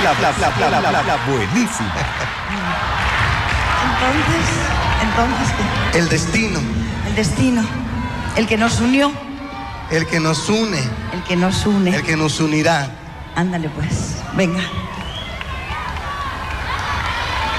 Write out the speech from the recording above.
La buenísima. Entonces, ¿qué? El destino. El destino. El que nos unió. El que nos une. El que nos une. El que nos unirá. Ándale pues, venga.